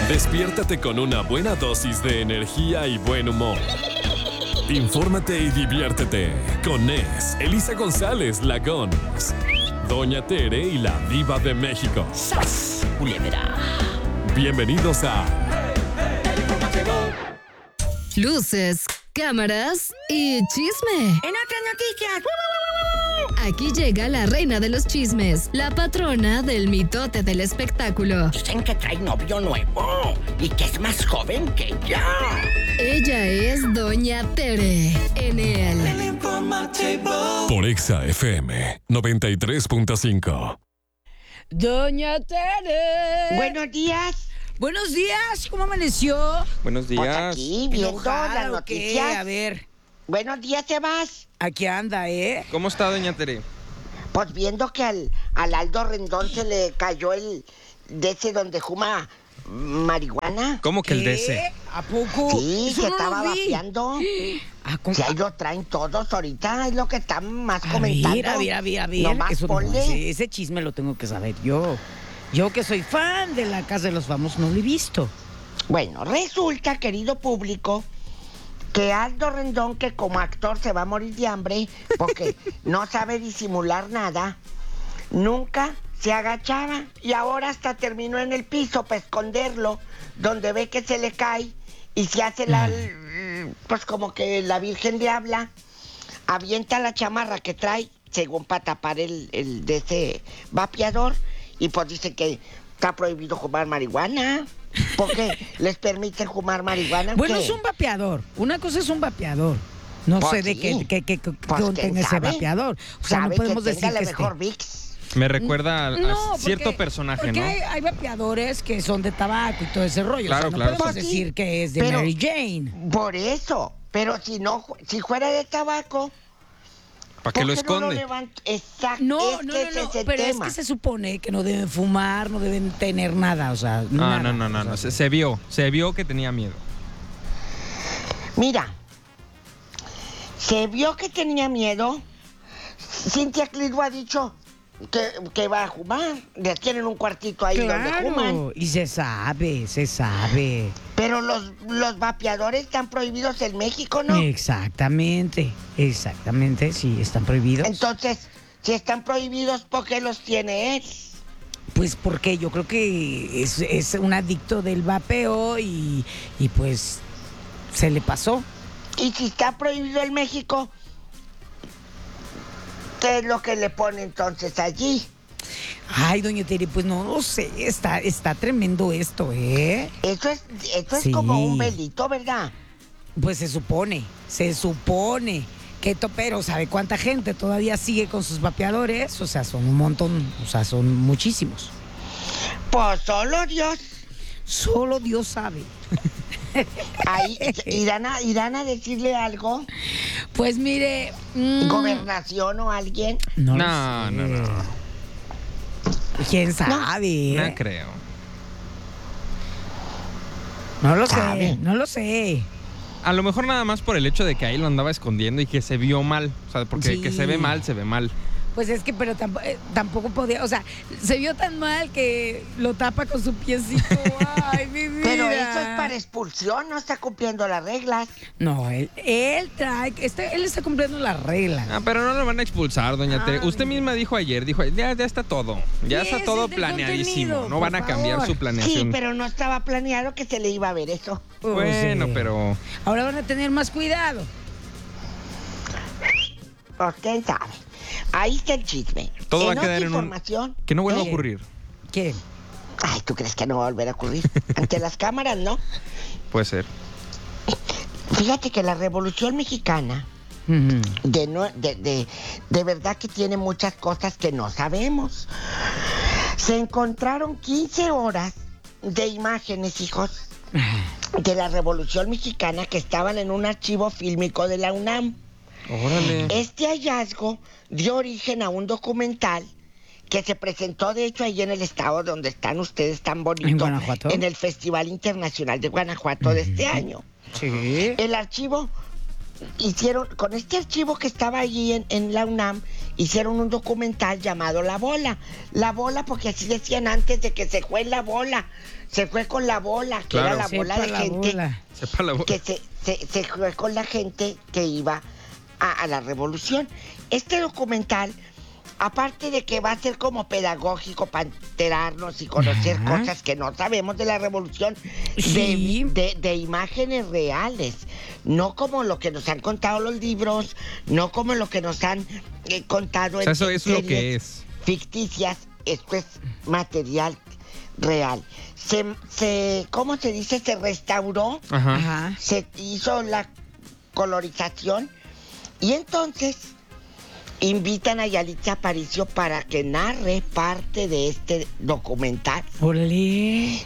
Despiértate con una buena dosis de energía y buen humor. Infórmate y diviértete con Nes, Elisa González, la Gons, Doña Tere y la Diva de México. ¡Sas, culebra! Bienvenidos a Luces, cámaras y chisme. En otras noticias. Aquí llega la reina de los chismes, la patrona del mitote del espectáculo. Dicen que trae novio nuevo y que es más joven que ella. Ella es Doña Tere en el por Exa FM 93.5. Doña Tere. Buenos días. Buenos días, ¿cómo amaneció? Buenos Pues días. aquí viendo ¿Enojada las o qué? noticias. A ver, Buenos días, Sebas. aquí anda, ¿eh? ¿Cómo está, doña Tere? Pues viendo que al Aldo Rendón se le cayó el de ese donde fuma marihuana. ¿Cómo que el DC? ¿A poco? Sí, Eso que no lo estaba vi. vapeando. Ah, ¿cómo? Si ahí lo traen todos ahorita, es lo que están más A comentando. ver, a ver. Nomás Eso no, ponle. ese chisme lo tengo que saber yo. Yo que soy fan de la Casa de los Famosos, no lo he visto. Bueno, resulta, querido público, que Aldo Rendón, que como actor se va a morir de hambre porque no sabe disimular nada, nunca se agachaba y ahora hasta terminó en el piso para esconderlo, donde ve que se le cae y se hace pues como que la Virgen le habla, avienta la chamarra que trae, según para tapar el de ese vapeador, y pues dice que está prohibido fumar marihuana. Porque les permiten fumar marihuana. Bueno, ¿qué? es un vapeador. Una cosa es un vapeador. No Pues sé de sí. qué Pues, contiene ¿quién ese sabe? vapeador. O sea, no Sabe podemos que decir tenga la que mejor VIX. Me recuerda a cierto porque- personaje, porque ¿no? hay vapeadores que son de tabaco y todo ese rollo. Claro, o sea, no claro. podemos Pues sí, decir que es de pero- Mary Jane. Por eso. Pero si no, si fuera de tabaco, ¿Para qué ¿por lo qué no esconde? levanta? Exacto. No, es no, que no, ese no, es el pero tema. es que se supone que no deben fumar, no deben tener nada, o sea, nada. No. O sea, Se vio que tenía miedo. Mira, se vio que tenía miedo. Cintia Clitbo ha dicho que va a fumar. Les tienen un cuartito ahí donde fuman. claro, y se sabe. Pero los vapeadores están prohibidos en México, ¿no? Exactamente, sí, están prohibidos. Entonces, si están prohibidos, ¿por qué los tiene él? Pues porque yo creo que es un adicto del vapeo y pues se le pasó. Y si está prohibido en México, ¿qué es lo que le pone entonces allí? Ay, doña Tere, pues no lo sé, está tremendo esto, ¿eh? Esto es Sí. como un delito, ¿verdad? Pues se supone que pero ¿sabe cuánta gente todavía sigue con sus vapeadores? O sea, son un montón, o sea, son muchísimos. Pues solo Dios. Solo Dios sabe. Ahí irán a decirle algo, Pues mire, gobernación o alguien. no, No. ¿Quién sabe? No creo. No lo Sabe. sé, no lo sé. A lo mejor nada más por el hecho de que ahí lo andaba escondiendo y que se vio mal. O sea, porque Sí. que se ve mal, se ve mal. Pues es que, pero tampoco podía, o sea, se vio tan mal que lo tapa con su piecito. Ay, mi vida. Pero eso es para expulsión, no está cumpliendo las reglas. No, él está cumpliendo las reglas. Ah, pero no lo van a expulsar, doña Tere. Usted misma dijo ayer, ya está todo. Ya Sí, está ese todo es del planeadísimo. contenido, No van por a cambiar favor. su Sí, planeación. pero no estaba planeado que se le iba a ver eso. Bueno, Sí. pero... Ahora van a tener más cuidado. Pues quién sabe. Ahí está el chisme. Todo va a otra quedar en un... información. Que no vuelva a ¿Qué? ocurrir. ¿Qué? Ay, ¿tú crees que no va a volver a ocurrir? Ante las cámaras, ¿no? Puede ser. Fíjate que la Revolución Mexicana Ujú. de verdad que tiene muchas cosas que no sabemos. Se encontraron 15 horas de imágenes, hijos, de la Revolución Mexicana que estaban en un archivo fílmico de la UNAM. Órale. Este hallazgo dio origen a un documental que se presentó, de hecho, ahí en el estado donde están ustedes tan bonito, ¿En Guanajuato? en el Festival Internacional de Guanajuato de este año. Sí. El archivo, con este archivo que estaba allí en la UNAM, hicieron un documental llamado La Bola. La Bola, porque así decían antes de que se fue la bola. Se fue con la bola, que Claro. era la bola de gente. Sepa la boca. Que se fue con la gente que iba a la revolución. Este documental, aparte de que va a ser como pedagógico para enterarnos y conocer cosas que no sabemos de la revolución, Sí. de imágenes reales, no como lo que nos han contado los libros, no como lo que nos han contado O sea, eso en es lo que series es. ficticias. Esto es material real. ¿Cómo se dice? Se restauró, Ajá. Ajá. se hizo la colorización y entonces invitan a Yalitza Aparicio para que narre parte de este documental. Órale.